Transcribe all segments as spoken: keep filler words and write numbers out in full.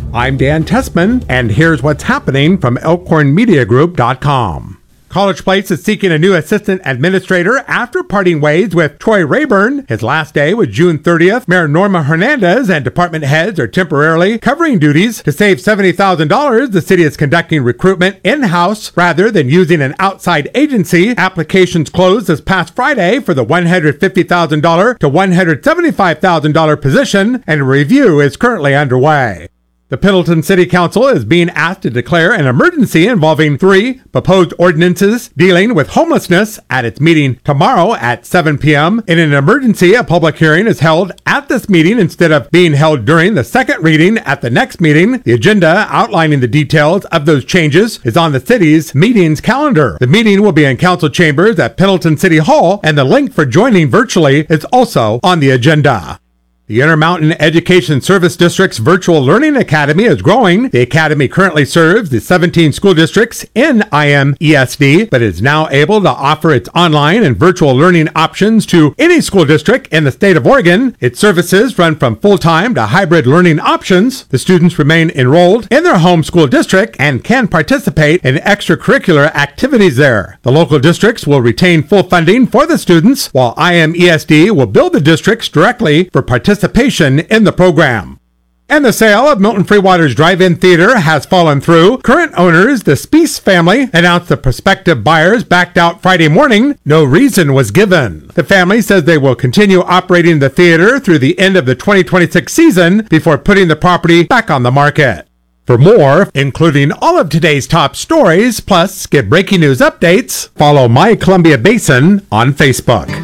I'm Dan Tessman, and here's what's happening from elkhorn media group dot com. College Place is seeking a new assistant administrator after parting ways with Troy Rayburn. His last day was June thirtieth. Mayor Norma Hernandez and department heads are temporarily covering duties. To save seventy thousand dollars, the city is conducting recruitment in-house rather than using an outside agency. Applications closed this past Friday for the one hundred fifty thousand dollars to one hundred seventy-five thousand dollars position, and a review is currently underway. The Pendleton City Council is being asked to declare an emergency involving three proposed ordinances dealing with homelessness at its meeting tomorrow at seven p.m. In an emergency, a public hearing is held at this meeting instead of being held during the second reading at the next meeting. The agenda outlining the details of those changes is on the city's meetings calendar. The meeting will be in council chambers at Pendleton City Hall, and the link for joining virtually is also on the agenda. The Intermountain Education Service District's Virtual Learning Academy is growing. The academy currently serves the seventeen school districts in I M E S D, but is now able to offer its online and virtual learning options to any school district in the state of Oregon. Its services run from full-time to hybrid learning options. The students remain enrolled in their home school district and can participate in extracurricular activities there. The local districts will retain full funding for the students, while I M E S D will bill the districts directly for participation in the program. And the sale of Milton Freewater's Drive-In Theater has fallen through. Current owners, the Speece family, announced the prospective buyers backed out Friday morning. No reason was given. The family says they will continue operating the theater through the end of the twenty twenty-six season before putting the property back on the market. For more, including all of today's top stories, plus get breaking news updates, follow My Columbia Basin on Facebook.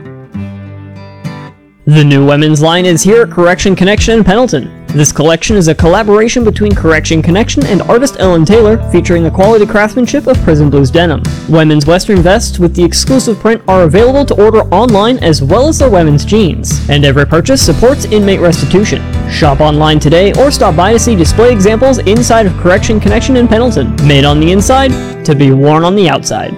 The new women's line is here at Correction Connection in Pendleton. This collection is a collaboration between Correction Connection and artist Ellen Taylor, featuring the quality craftsmanship of Prison Blues denim. Women's western vests with the exclusive print are available to order online, as well as their women's jeans. And every purchase supports inmate restitution. Shop online today or stop by to see display examples inside of Correction Connection in Pendleton. Made on the inside, to be worn on the outside.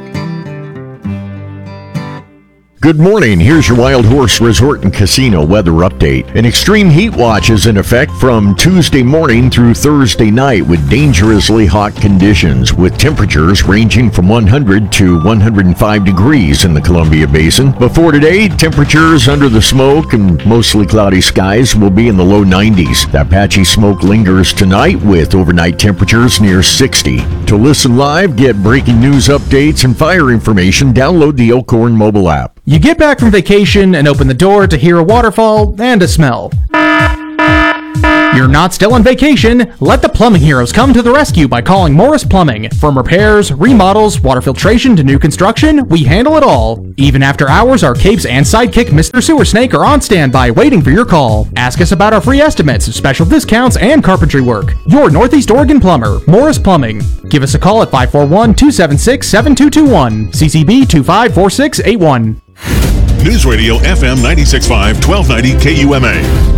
Good morning. Here's your Wild Horse Resort and Casino weather update. An extreme heat watch is in effect from Tuesday morning through Thursday night with dangerously hot conditions, with temperatures ranging from one hundred to one hundred five degrees in the Columbia Basin. Before today, temperatures under the smoke and mostly cloudy skies will be in the low nineties. That patchy smoke lingers tonight with overnight temperatures near sixty. To listen live, get breaking news updates and fire information, download the Elkhorn mobile app. You get back from vacation and open the door to hear a waterfall and a smell. You're not still on vacation. Let the plumbing heroes come to the rescue by calling Morris Plumbing. From repairs, remodels, water filtration to new construction, we handle it all. Even after hours, our capes and sidekick Mister Sewer Snake are on standby waiting for your call. Ask us about our free estimates, special discounts, and carpentry work. Your Northeast Oregon plumber, Morris Plumbing. Give us a call at five four one, two seven six, seven two two one, C C B two five four six eight one. News Radio F M ninety-six point five, twelve ninety K U M A.